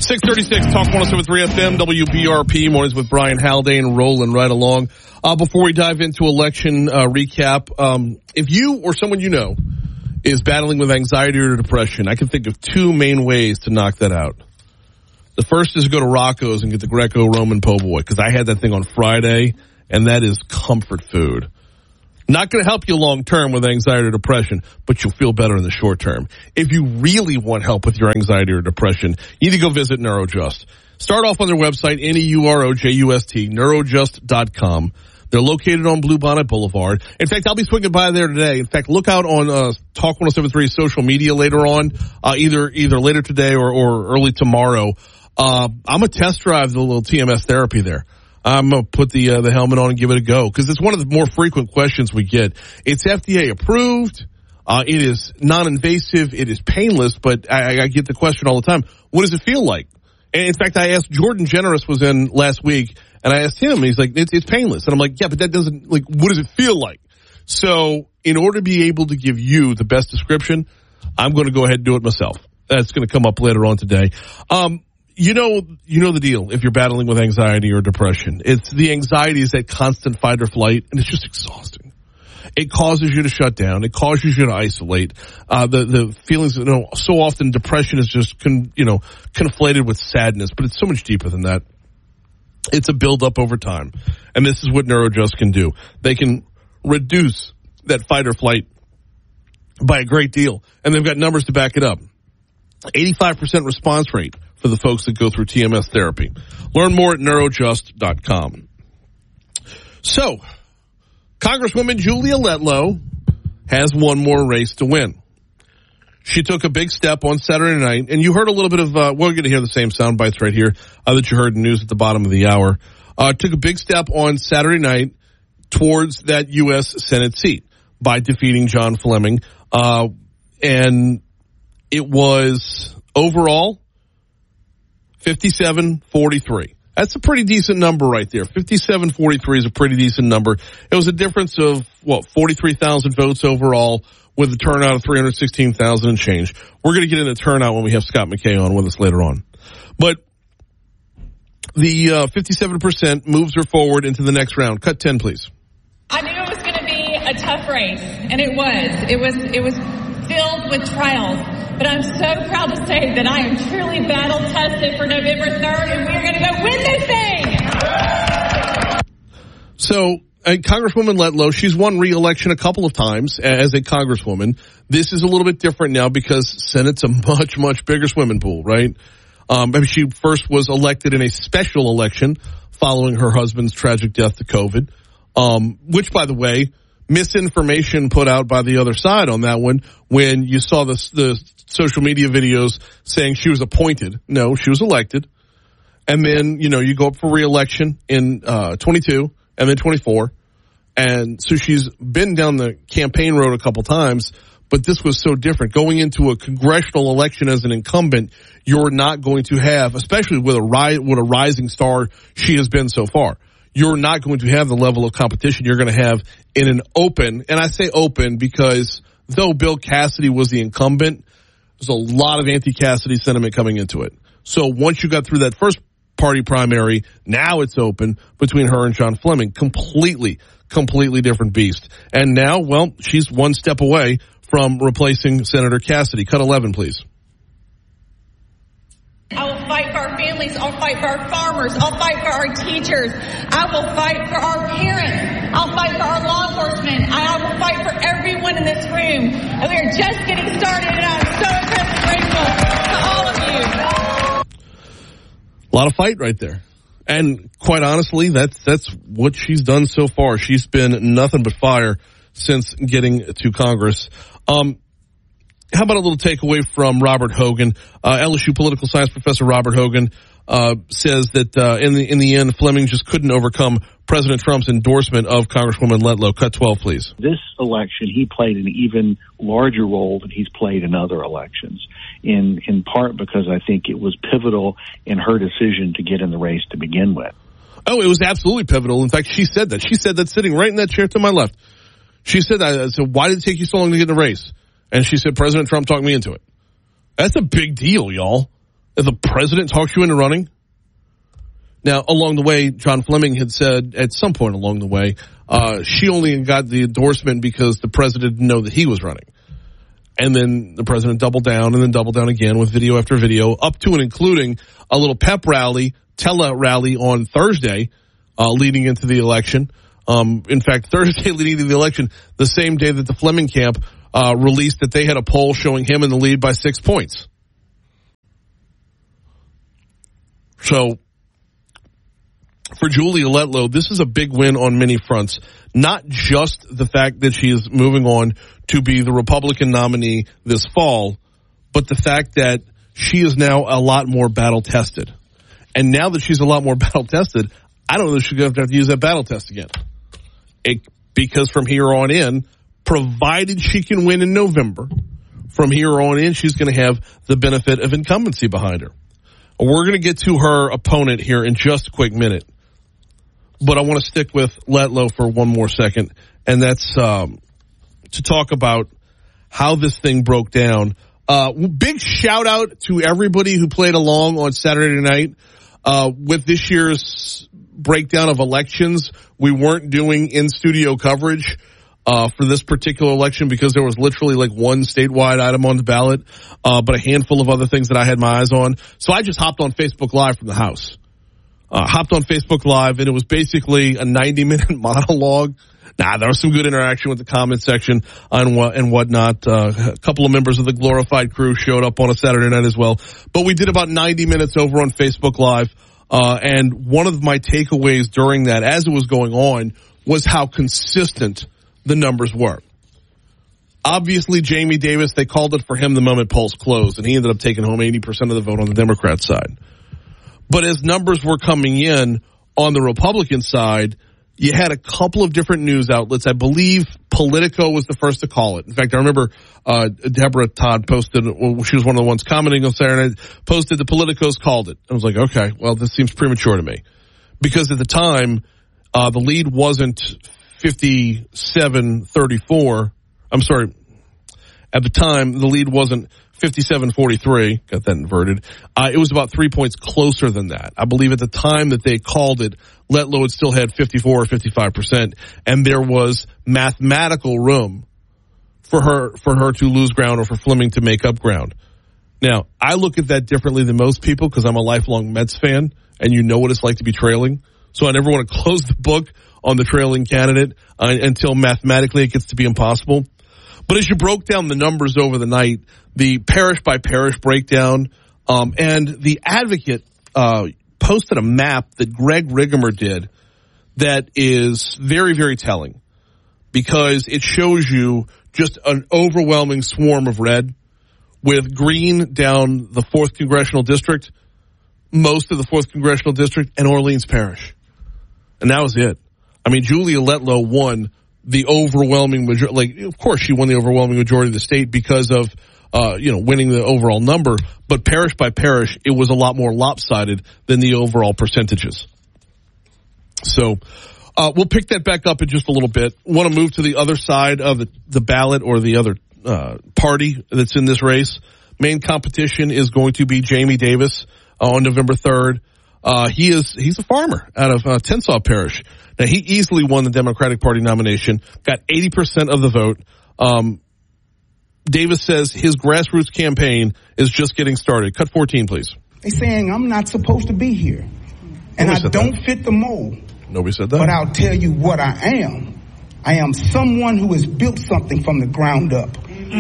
636 Talk 107.3 FM, WBRP, mornings with Brian Haldane, rolling right along. Before we dive into election recap, if you or someone you know is battling with anxiety or depression, I can think of two main ways to knock that out. The first is go to Rocco's and get the Greco-Roman po' boy, because I had that thing on Friday, and that is comfort food. Not going to help you long term with anxiety or depression, but you'll feel better in the short term. If you really want help with your anxiety or depression, you need to go visit Neurojust. Start off on their website, Neurojust, neurojust.com. They're located on Bluebonnet Boulevard. In fact, I'll be swinging by there today. In fact, look out on Talk 107.3 social media later on, either later today or early tomorrow. I'm going to test drive the little TMS therapy there. I'm going to put the helmet on and give it a go, because it's one of the more frequent questions we get. It's FDA approved. It is non-invasive. It is painless, but I get the question all the time. What does it feel like? And in fact, I asked Jordan Generous was in last week, and I asked him, and he's like, it's painless. And I'm like, yeah, but that doesn't, like, what does it feel like? So in order to be able to give you the best description, I'm going to go ahead and do it myself. That's going to come up later on today. You know the deal if you're battling with anxiety or depression. It's the anxiety is that constant fight or flight, and it's just exhausting. It causes you to shut down. It causes you to isolate. The feelings, so often depression is just, conflated with sadness, but it's so much deeper than that. It's a buildup over time. And this is what Neurojust can do. They can reduce that fight or flight by a great deal. And they've got numbers to back it up. 85% response rate for the folks that go through TMS therapy. Learn more at neurojust.com. So, Congresswoman Julia Letlow has one more race to win. She took a big step on Saturday night, and you heard a little bit of, we're going to hear the same sound bites right here that you heard in news at the bottom of the hour. Took a big step on Saturday night towards that U.S. Senate seat by defeating John Fleming. And it was overall 57-43. That's a pretty decent number right there. 57-43 is a pretty decent number. It was a difference of, 43,000 votes overall with a turnout of 316,000 and change. We're going to get into turnout when we have Scott McKay on with us later on. But the 57% moves her forward into the next round. Cut 10, please. I knew it was going to be a tough race, and it was. It was filled with trials. But I'm so proud to say that I am truly battle-tested for November 3rd, and we're going to go win this thing! So, Congresswoman Letlow, she's won re-election a couple of times as a congresswoman. This is a little bit different now because Senate's a much, much bigger swimming pool, right? She first was elected in a special election following her husband's tragic death to COVID, which, by the way, misinformation put out by the other side on that one when you saw the social media videos saying she was appointed. No, she was elected. And then, you go up for re-election in 22 and then 24. And so she's been down the campaign road a couple times, but this was so different. Going into a congressional election as an incumbent, you're not going to have, especially with a rising star she has been so far, you're not going to have the level of competition you're going to have in an open, and I say open because though Bill Cassidy was the incumbent, there's a lot of anti-Cassidy sentiment coming into it. So once you got through that first party primary, now it's open between her and John Fleming. Completely different beast. And now, she's one step away from replacing Senator Cassidy. Cut 11, please. I will fight for our families. I'll fight for our farmers. I'll fight for our teachers. I will fight for our parents. I'll fight for our law enforcement. I will fight for everyone in this room. And we are just getting started, and I'm so incredibly grateful to all of you. A lot of fight right there. And quite honestly, that's what she's done so far. She's been nothing but fire since getting to Congress. How about a little takeaway from Robert Hogan? LSU political science professor Robert Hogan says that in the end, Fleming just couldn't overcome President Trump's endorsement of Congresswoman Letlow. Cut 12, please. This election, he played an even larger role than he's played in other elections, in part because I think it was pivotal in her decision to get in the race to begin with. Oh, it was absolutely pivotal. In fact, she said that. She said that sitting right in that chair to my left. She said that. I said, why did it take you so long to get in the race? And she said, President Trump talked me into it. That's a big deal, y'all. If the president talks you into running? Now, along the way, John Fleming had said at some point along the way, she only got the endorsement because the president didn't know that he was running. And then the president doubled down and then doubled down again with video after video, up to and including a little pep rally, tele-rally on Thursday, leading into the election. In fact, Thursday leading into the election, the same day that the Fleming camp released that they had a poll showing him in the lead by 6 points. So, for Julia Letlow, this is a big win on many fronts. Not just the fact that she is moving on to be the Republican nominee this fall, but the fact that she is now a lot more battle-tested. And now that she's a lot more battle-tested, I don't know if she's going to have to use that battle test again. Because from here on in, provided she can win in November, from here on in, she's going to have the benefit of incumbency behind her. We're going to get to her opponent here in just a quick minute. But I want to stick with Letlow for one more second, and that's to talk about how this thing broke down. Big shout-out to everybody who played along on Saturday night with this year's breakdown of elections. We weren't doing in-studio coverage for this particular election because there was literally like one statewide item on the ballot, but a handful of other things that I had my eyes on. So I just hopped on Facebook Live from the house. Hopped on Facebook Live, and it was basically a 90-minute monologue. There was some good interaction with the comment section and whatnot. A couple of members of the glorified crew showed up on a Saturday night as well. But we did about 90 minutes over on Facebook Live. And one of my takeaways during that, as it was going on, was how consistent the numbers were. Obviously, Jamie Davis, they called it for him the moment polls closed, and he ended up taking home 80% of the vote on the Democrat side. But as numbers were coming in on the Republican side, you had a couple of different news outlets. I believe Politico was the first to call it. In fact, I remember Deborah Todd posted, she was one of the ones commenting on Saturday night, posted the Politico's called it. I was like, okay, well, this seems premature to me. Because at the time, the lead wasn't 57-34. I'm sorry. At the time, the lead wasn't 57-43, got that inverted. It was about 3 points closer than that. I believe at the time that they called it, Letlow had still had 54 or 55%, and there was mathematical room for her to lose ground or for Fleming to make up ground. Now, I look at that differently than most people because I'm a lifelong Mets fan, and you know what it's like to be trailing. So I never want to close the book on the trailing candidate until mathematically it gets to be impossible. But as you broke down the numbers over the night, the parish-by-parish breakdown, and the Advocate posted a map that Greg Rigamer did that is very, very telling because it shows you just an overwhelming swarm of red with green down the 4th Congressional District, most of the 4th Congressional District, and Orleans Parish. And that was it. I mean, Julia Letlow won the overwhelming majority. Like, of course, she won the overwhelming majority of the state because of, winning the overall number. But parish by parish, it was a lot more lopsided than the overall percentages. So, we'll pick that back up in just a little bit. Want to move to the other side of the ballot or the other party that's in this race. Main competition is going to be Jamie Davis on November 3rd. He's a farmer out of Tensas Parish. Now, he easily won the Democratic Party nomination, got 80% of the vote. Davis says his grassroots campaign is just getting started. Cut 14, please. They're saying I'm not supposed to be here, and I don't fit the mold. Nobody said that. But I'll tell you what I am. I am someone who has built something from the ground up.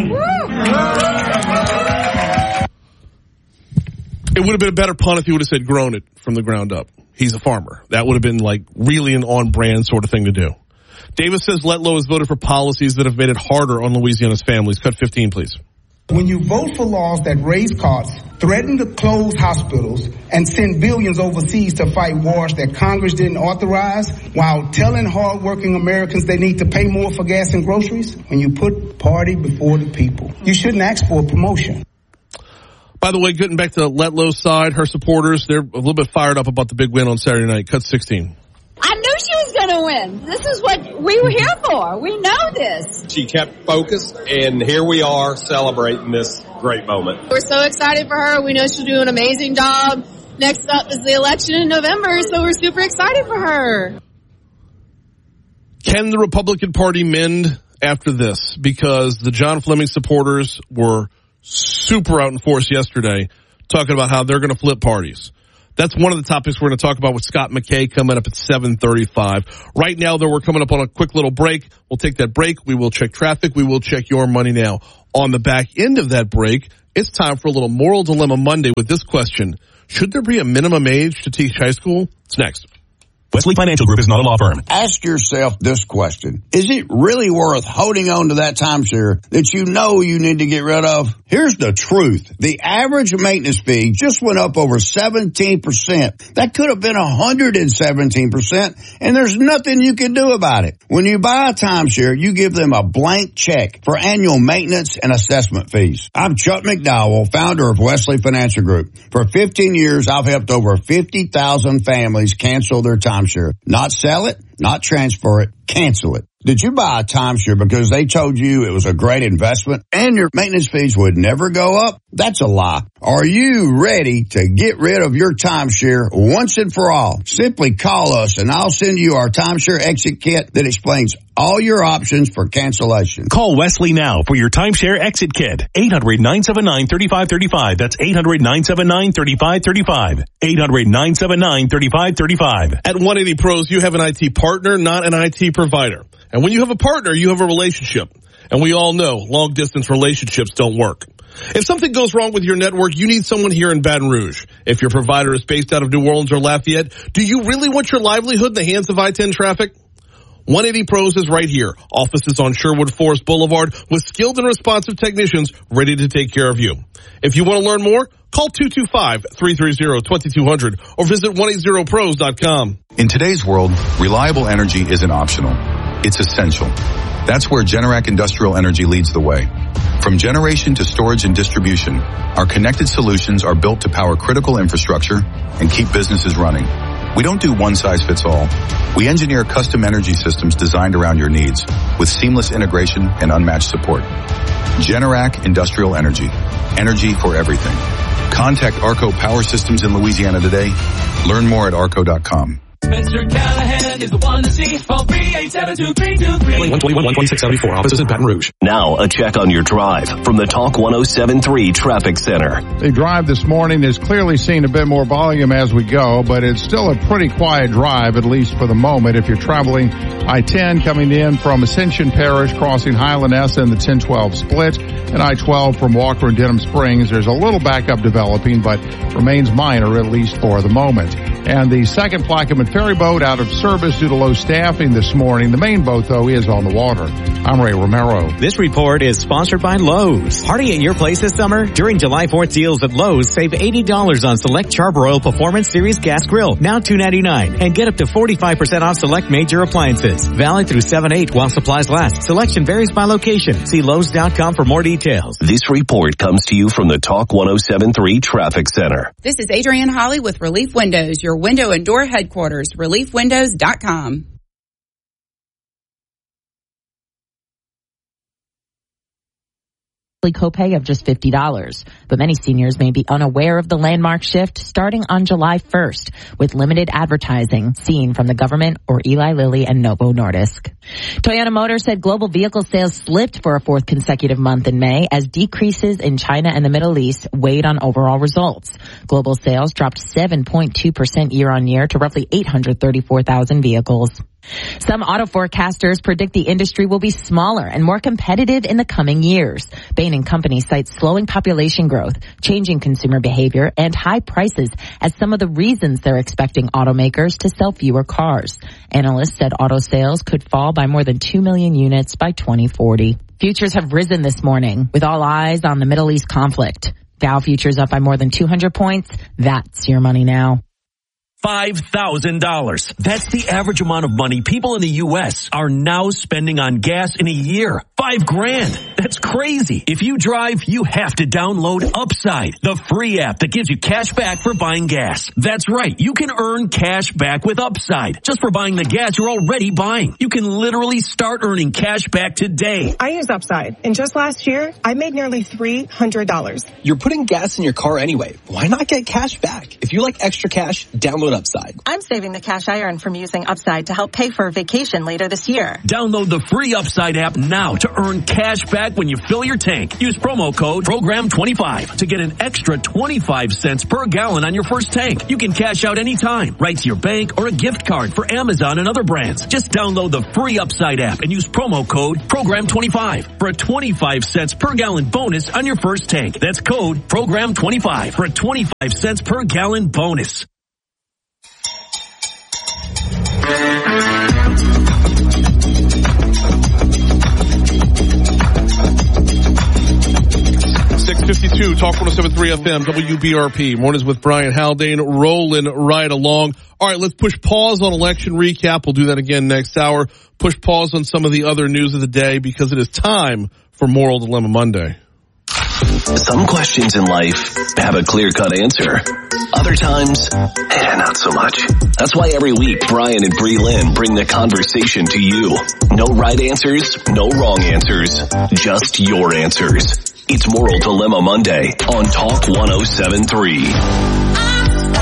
It would have been a better pun if he would have said grown it from the ground up. He's a farmer. That would have been like really an on-brand sort of thing to do. Davis says Letlow has voted for policies that have made it harder on Louisiana's families. Cut 15, please. When you vote for laws that raise costs, threaten to close hospitals, and send billions overseas to fight wars that Congress didn't authorize, while telling hardworking Americans they need to pay more for gas and groceries, when you put party before the people, you shouldn't ask for a promotion. By the way, getting back to Letlow's side, her supporters, they're a little bit fired up about the big win on Saturday night. Cut 16. I knew she was going to win. This is what we were here for. We know this. She kept focused, and here we are celebrating this great moment. We're so excited for her. We know she'll do an amazing job. Next up is the election in November, so we're super excited for her. Can the Republican Party mend after this? Because the John Fleming supporters were super out in force yesterday talking about how they're going to flip parties. That's one of the topics we're going to talk about with Scott McKay coming up at 7:35. Right now, though, we're coming up on a quick little break. We'll take that break. We will check traffic. We will check your money now. On the back end of that break, it's time for a little Moral Dilemma Monday with this question. Should there be a minimum age to teach high school? It's next. Wesley Financial Group is not a law firm. Ask yourself this question. Is it really worth holding on to that timeshare that you know you need to get rid of? Here's the truth. The average maintenance fee just went up over 17%. That could have been 117%, and there's nothing you can do about it. When you buy a timeshare, you give them a blank check for annual maintenance and assessment fees. I'm Chuck McDowell, founder of Wesley Financial Group. For 15 years, I've helped over 50,000 families cancel their timeshare. Not sell it, not transfer it, cancel it. Did you buy a timeshare because they told you it was a great investment and your maintenance fees would never go up? That's a lie. Are you ready to get rid of your timeshare once and for all? Simply call us and I'll send you our timeshare exit kit that explains all your options for cancellation. Call Wesley now for your timeshare exit kit. 800-979-3535. That's 800-979-3535. 800-979-3535. At 180 Pros, you have an IT partner, not an IT provider. And when you have a partner, you have a relationship. And we all know long-distance relationships don't work. If something goes wrong with your network, you need someone here in Baton Rouge. If your provider is based out of New Orleans or Lafayette, do you really want your livelihood in the hands of I-10 traffic? 180 Pros is right here. Offices on Sherwood Forest Boulevard with skilled and responsive technicians ready to take care of you. If you want to learn more, call 225-330-2200 or visit 180pros.com. In today's world, reliable energy isn't optional. It's essential. That's where Generac Industrial Energy leads the way. From generation to storage and distribution, our connected solutions are built to power critical infrastructure and keep businesses running. We don't do one size fits all. We engineer custom energy systems designed around your needs with seamless integration and unmatched support. Generac Industrial Energy. Energy for everything. Contact Arco Power Systems in Louisiana today. Learn more at arco.com. Mr. Callahan is the one to see. Call 387-2323. 121-1674. Offices in Baton Rouge. Now, a check on your drive from the Talk 107.3 Traffic Center. The drive this morning is clearly seeing a bit more volume as we go, but it's still a pretty quiet drive, at least for the moment. If you're traveling I-10 coming in from Ascension Parish, crossing Highland S and the 1012 split, and I-12 from Walker and Denham Springs, there's a little backup developing, but remains minor, at least for the moment. And the second Plaquemine ferry boat out of service due to low staffing this morning. The main boat, though, is on the water. I'm Ray Romero. This report is sponsored by Lowe's. Party at your place this summer? During July 4th deals at Lowe's, save $80 on select Charbroil Performance Series gas grill, now $2.99, and get up to 45% off select major appliances. Valid through 7/8 while supplies last. Selection varies by location. See Lowe's.com for more details. This report comes to you from the Talk 107.3 Traffic Center. This is Adrienne Holly with Relief Windows, your window and door headquarters, reliefwindows.com. Copay of just $50, but many seniors may be unaware of the landmark shift starting on July 1st with limited advertising seen from the government or Eli Lilly and Novo Nordisk. Toyota Motor said global vehicle sales slipped for a fourth consecutive month in May as decreases in China and the Middle East weighed on overall results. Global sales dropped 7.2% year on year to roughly 834,000 vehicles. Some auto forecasters predict the industry will be smaller and more competitive in the coming years. Bain & Company cites slowing population growth, changing consumer behavior, and high prices as some of the reasons they're expecting automakers to sell fewer cars. Analysts said auto sales could fall by more than 2 million units by 2040. Futures have risen this morning with all eyes on the Middle East conflict. Dow futures up by more than 200 points. That's your money now. $5,000. That's the average amount of money people in the U.S. are now spending on gas in a year. $5,000. That's crazy. If you drive, you have to download Upside, the free app that gives you cash back for buying gas. That's right. You can earn cash back with Upside just for buying the gas you're already buying. You can literally start earning cash back today. I use Upside, and just last year, I made nearly $300. You're putting gas in your car anyway. Why not get cash back? If you like extra cash, download Upside. I'm saving the cash I earn from using Upside to help pay for a vacation later this year. Download the free Upside app now to earn cash back when you fill your tank. Use promo code PROGRAM25 to get an extra 25 cents per gallon on your first tank. You can cash out anytime, right to your bank or a gift card for Amazon and other brands. Just download the free Upside app and use promo code PROGRAM25 for a 25 cents per gallon bonus on your first tank. That's code PROGRAM25 for a 25 cents per gallon bonus. .52 Talk 107.3 FM WBRP. Mornings with Brian Haldane rolling right along. All right, let's push pause on election recap. We'll do that again next hour. Push pause on some of the other news of the day because it is time for Moral Dilemma Monday. Some questions in life have a clear-cut answer. Other times, not so much. That's why every week, Brian and Bree Lynn bring the conversation to you. No right answers, no wrong answers, just your answers. It's Moral Dilemma Monday on Talk 107.3.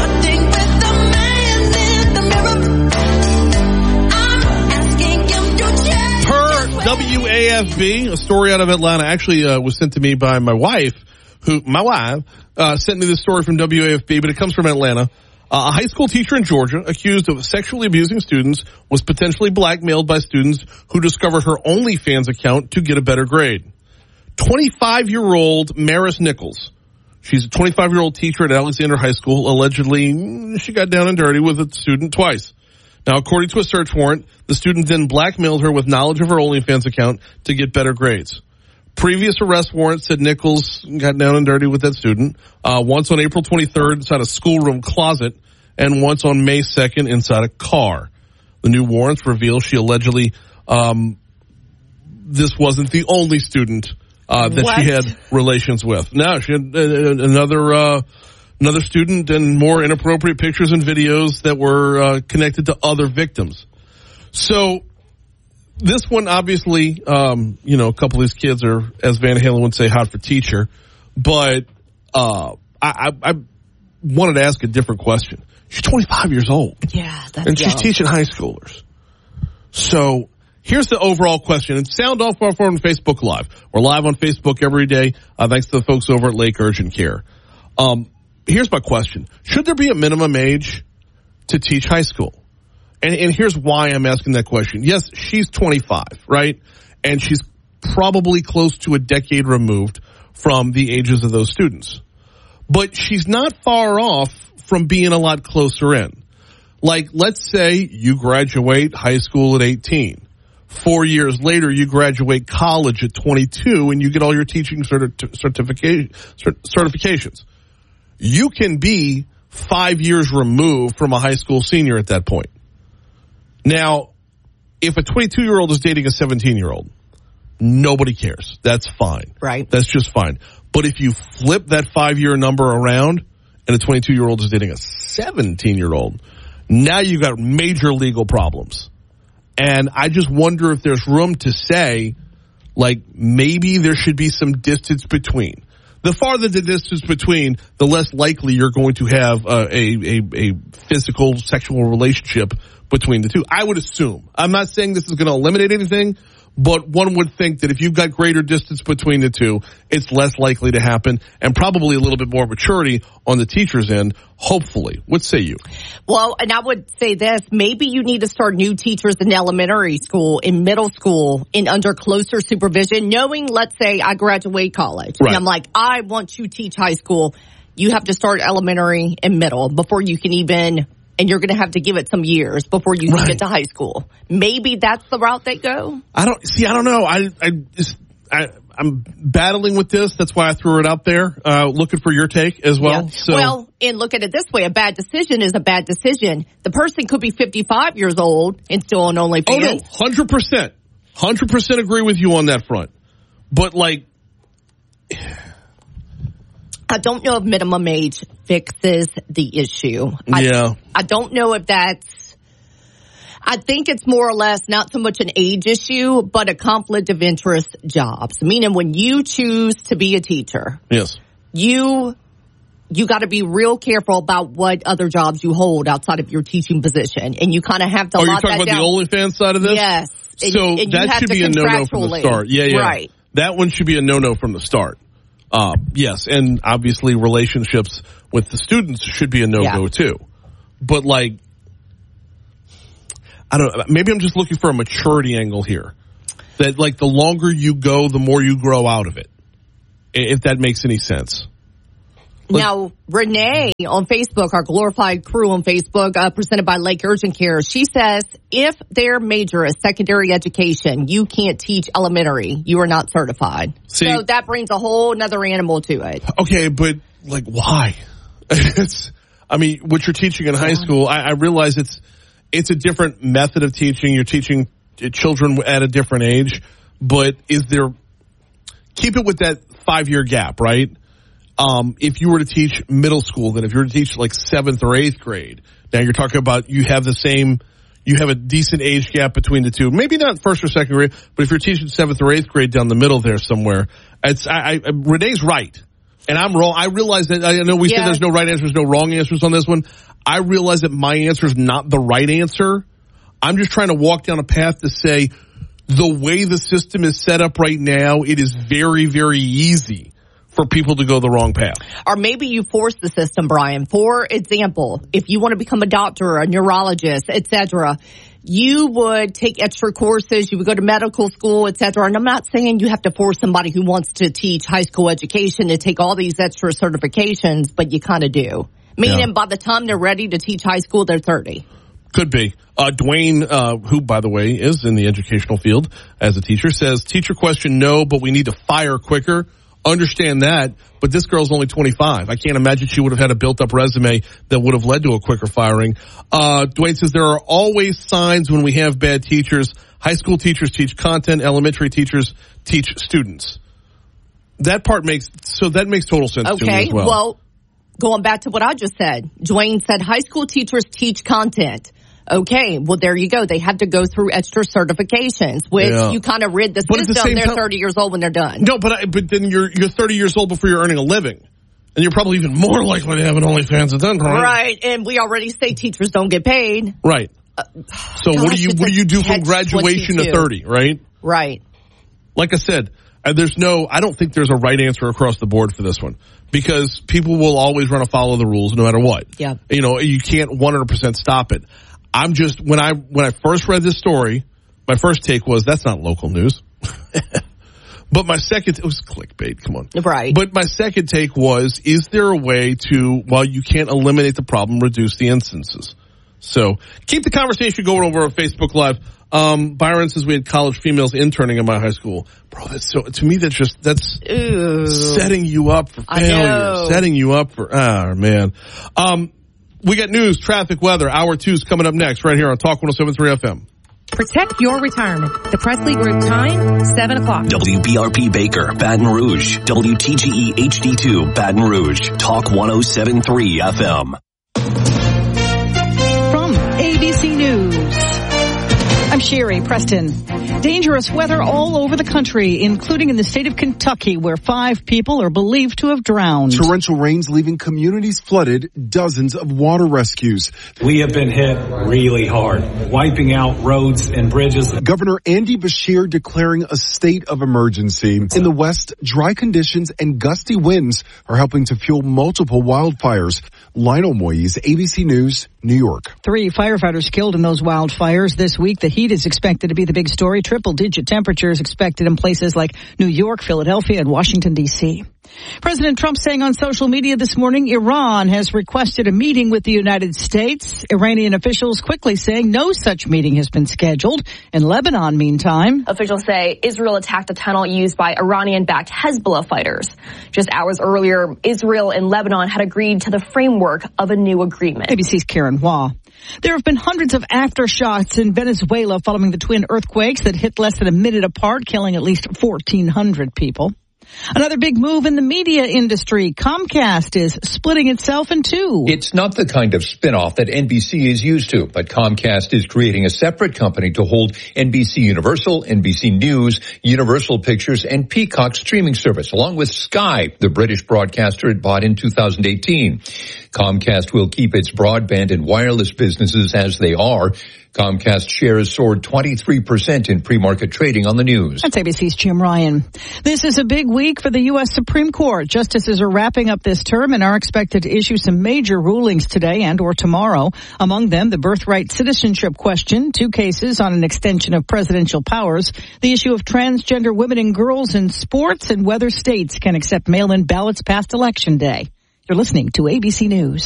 WAFB, a story out of Atlanta, actually was sent to me by my wife, sent me this story from WAFB, but it comes from Atlanta. A high school teacher in Georgia accused of sexually abusing students was potentially blackmailed by students who discovered her OnlyFans account to get a better grade. 25-year-old Maris Nichols. She's a 25-year-old teacher at Alexander High School. Allegedly, she got down and dirty with a student twice. Now, according to a search warrant, the student then blackmailed her with knowledge of her OnlyFans account to get better grades. Previous arrest warrants said Nichols got down and dirty with that student, once on April 23rd inside a schoolroom closet, and once on May 2nd inside a car. The new warrants reveal she allegedly, this wasn't the only student that she had relations with. No, she had another student and more inappropriate pictures and videos that were connected to other victims. So this one, obviously, a couple of these kids are, as Van Halen would say, hot for teacher. But I wanted to ask a different question. She's 25 years old. Yeah, that's and she's teaching high schoolers. So here's the overall question. And sound off on Facebook Live. We're live on Facebook every day, thanks to the folks over at Lake Urgent Care. Here's my question. Should there be a minimum age to teach high school? And here's why I'm asking that question. Yes, she's 25, right? And she's probably close to a decade removed from the ages of those students. But she's not far off from being a lot closer in. Like, let's say you graduate high school at 18. 4 years later, you graduate college at 22, and you get all your teaching certifications. You can be 5 years removed from a high school senior at that point. Now, if a 22-year-old is dating a 17-year-old, nobody cares. That's fine. Right. That's just fine. But if you flip that 5-year number around and a 22-year-old is dating a 17-year-old, now you've got major legal problems. And I just wonder if there's room to say, like, maybe there should be some distance between. The farther the distance between, the less likely you're going to have a physical sexual relationship between the two. I would assume. I'm not saying this is going to eliminate anything, but one would think that if you've got greater distance between the two, it's less likely to happen, and probably a little bit more maturity on the teacher's end, hopefully. What say you? Well, and I would say this, maybe you need to start new teachers in elementary school, in middle school, in under closer supervision, knowing, let's say, I graduate college, right, and I'm like, I want to teach high school. You have to start elementary and middle before you can even... And you're going to have to give it some years before you can get to high school. Maybe that's the route they go. I don't know. I'm battling with this. That's why I threw it out there. Looking for your take as well. Yeah. So, well, and look at it this way: a bad decision is a bad decision. The person could be 55 years old and still on OnlyFans. Oh no, 100% agree with you on that front. But like, I don't know if minimum age fixes the issue. Yeah. I don't know if that's, I think it's more or less not so much an age issue, but a conflict of interest jobs. Meaning when you choose to be a teacher, yes, you got to be real careful about what other jobs you hold outside of your teaching position. And you kind of have to you're lock talking that about down. the OnlyFans side of this? Yes. So and that should be a no-no from the start. Yeah. Right. That one should be a no-no from the start. Yes, and obviously relationships with the students should be a no-go too. But like, I don't know, maybe I'm just looking for a maturity angle here. That like the longer you go, the more you grow out of it. If that makes any sense. Now, Renee on Facebook, our glorified crew on Facebook, presented by Lake Urgent Care, she says if their major is secondary education, you can't teach elementary. You are not certified. See, so that brings a whole nother animal to it. Okay, but like why? I mean, what you're teaching in high school, I realize it's a different method of teaching. You're teaching children at a different age, but keep it with that 5-year gap, right? If you were to teach middle school, then if you were to teach like 7th or 8th grade, now you're talking about you have a decent age gap between the two. Maybe not 1st or 2nd grade, but if you're teaching 7th or 8th grade down the middle there somewhere, Renee's right. And I'm wrong. I realize that, I know we said there's no right answers, no wrong answers on this one. I realize that my answer is not the right answer. I'm just trying to walk down a path to say the way the system is set up right now, it is very, very easy for people to go the wrong path. Or maybe you force the system, Brian. For example, if you want to become a doctor, a neurologist, etc., you would take extra courses, you would go to medical school, etc. And I'm not saying you have to force somebody who wants to teach high school education to take all these extra certifications, but you kind of do. Meaning by the time they're ready to teach high school, they're 30. Could be. Dwayne, who, by the way, is in the educational field as a teacher, says, teacher question, no, but we need to fire quicker. Understand that, but this girl's only 25. I can't imagine she would have had a built-up resume that would have led to a quicker firing. Dwayne says there are always signs when we have bad teachers. High school teachers teach content. Elementary teachers teach students. That makes total sense to me as well. Well, going back to what I just said, Dwayne said high school teachers teach content. Okay, well, there you go. They have to go through extra certifications, which you kind of rid the system. They're 30 years old when they're done. No, but then you're 30 years old before you're earning a living. And you're probably even more likely to have an OnlyFans at that point. Right, and we already say teachers don't get paid. Right. So what do you do from graduation to 30, right? Right. Like I said, I don't think there's a right answer across the board for this one. Because people will always run afoul of the rules no matter what. Yeah. You can't 100% stop it. I'm just, when I first read this story, my first take was, that's not local news. But my second, it was clickbait, come on. Right. But my second take was, is there a way to, while you can't eliminate the problem, reduce the instances? So, keep the conversation going over on Facebook Live. Byron says we had college females interning in my high school. Bro, to me, that's setting you up for failure. Setting you up for, man. We got news, traffic, weather. Hour 2 is coming up next right here on Talk 107.3 FM. Protect your retirement. The Presley Group time, 7 o'clock. WBRP Baker, Baton Rouge. WTGE HD2, Baton Rouge. Talk 107.3 FM. From ABC News, I'm Sherry Preston. Dangerous weather all over the country, including in the state of Kentucky, where 5 people are believed to have drowned. Torrential rains leaving communities flooded, dozens of water rescues. We have been hit really hard, wiping out roads and bridges. Governor Andy Beshear declaring a state of emergency. In the West, dry conditions and gusty winds are helping to fuel multiple wildfires. Lionel Moyes, ABC News, New York. 3 firefighters killed in those wildfires this week. The heat is expected to be the big story. Triple-digit temperatures expected in places like New York, Philadelphia, and Washington, D.C. President Trump saying on social media this morning, Iran has requested a meeting with the United States. Iranian officials quickly saying no such meeting has been scheduled. In Lebanon, meantime, officials say Israel attacked a tunnel used by Iranian-backed Hezbollah fighters. Just hours earlier, Israel and Lebanon had agreed to the framework of a new agreement. ABC's Karen Waugh. There have been hundreds of aftershocks in Venezuela following the twin earthquakes that hit less than a minute apart, killing at least 1,400 people. Another big move in the media industry. Comcast is splitting itself in two. It's not the kind of spinoff that NBC is used to, but Comcast is creating a separate company to hold NBC Universal, NBC News, Universal Pictures, and Peacock streaming service, along with Sky, the British broadcaster it bought in 2018. Comcast will keep its broadband and wireless businesses as they are. Comcast shares soared 23% in pre-market trading on the news. That's ABC's Jim Ryan. This is a big week for the U.S. Supreme Court. Justices are wrapping up this term and are expected to issue some major rulings today and or tomorrow. Among them, the birthright citizenship question, 2 cases on an extension of presidential powers, the issue of transgender women and girls in sports, and whether states can accept mail-in ballots past Election Day. You're listening to ABC News.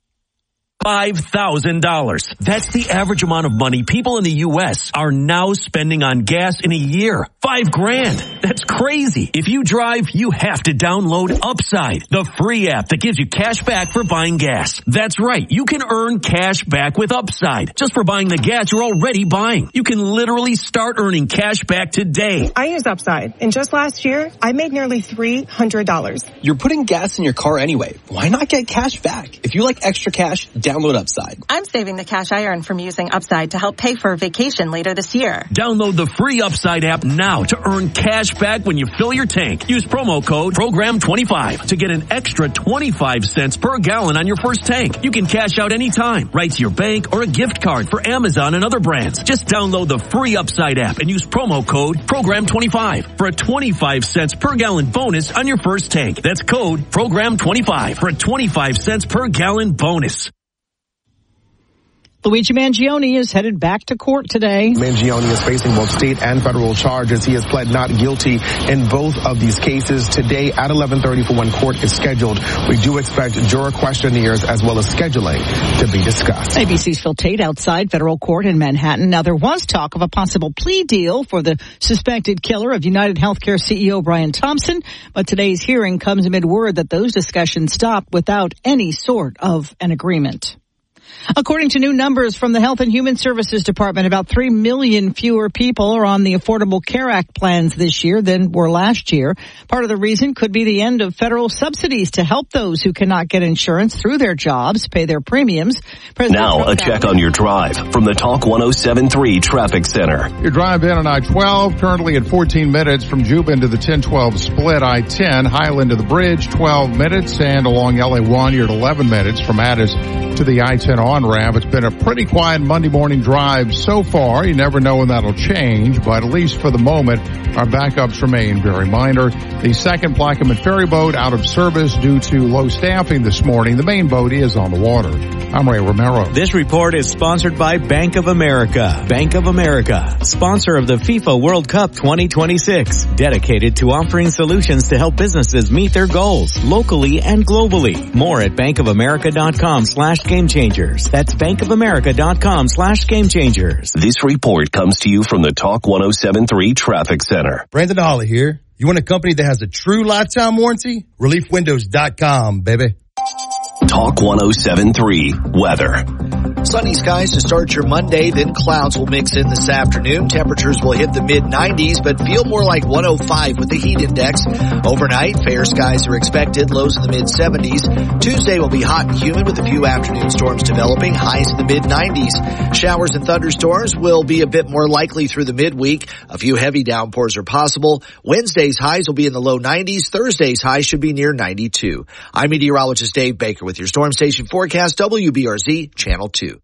$5,000. That's the average amount of money people in the U.S. are now spending on gas in a year. $5,000. That's crazy. If you drive, you have to download Upside, the free app that gives you cash back for buying gas. That's right. You can earn cash back with Upside just for buying the gas you're already buying. You can literally start earning cash back today. I use Upside, and just last year, I made nearly $300. You're putting gas in your car anyway. Why not get cash back? If you like extra cash, download Upside. I'm saving the cash I earn from using Upside to help pay for a vacation later this year. Download the free Upside app now to earn cash back when you fill your tank. Use promo code PROGRAM25 to get an extra 25 cents per gallon on your first tank. You can cash out anytime, right to your bank or a gift card for Amazon and other brands. Just download the free Upside app and use promo code PROGRAM25 for a 25 cents per gallon bonus on your first tank. That's code PROGRAM25 for a 25 cents per gallon bonus. Luigi Mangione is headed back to court today. Mangione is facing both state and federal charges. He has pled not guilty in both of these cases. Today at 11:30 for when court is scheduled. We do expect juror questionnaires as well as scheduling to be discussed. ABC's Phil Tate outside federal court in Manhattan. Now, there was talk of a possible plea deal for the suspected killer of United Healthcare CEO Brian Thompson, but today's hearing comes amid word that those discussions stopped without any sort of an agreement. According to new numbers from the Health and Human Services Department, about 3 million fewer people are on the Affordable Care Act plans this year than were last year. Part of the reason could be the end of federal subsidies to help those who cannot get insurance through their jobs pay their premiums. Now, a check on your drive from the Talk 107.3 Traffic Center. Your drive in on I-12, currently at 14 minutes from Juba to the 10-12 split. I-10, Highland to the bridge, 12 minutes, and along LA1, you're at 11 minutes from Addis to the I-10 on-ramp. It's been a pretty quiet Monday morning drive so far. You never know when that'll change, but at least for the moment, our backups remain very minor. The second Plaquemine ferry boat out of service due to low staffing this morning. The main boat is on the water. I'm Ray Romero. This report is sponsored by Bank of America. Bank of America, sponsor of the FIFA World Cup 2026, dedicated to offering solutions to help businesses meet their goals locally and globally. More at bankofamerica.com/gamechangers. That's bankofamerica.com/gamechangers. This report comes to you from the Talk 107.3 Traffic Center. Brandon Holly here. You want a company that has a true lifetime warranty? ReliefWindows.com, baby. Talk 107.3 Weather. Sunny skies to start your Monday, then clouds will mix in this afternoon. Temperatures will hit the mid-90s, but feel more like 105 with the heat index. Overnight, fair skies are expected, lows in the mid-70s. Tuesday will be hot and humid with a few afternoon storms developing, highs in the mid-90s. Showers and thunderstorms will be a bit more likely through the midweek. A few heavy downpours are possible. Wednesday's highs will be in the low 90s. Thursday's highs should be near 92. I'm meteorologist Dave Baker with your Storm Station forecast, WBRZ Channel 2.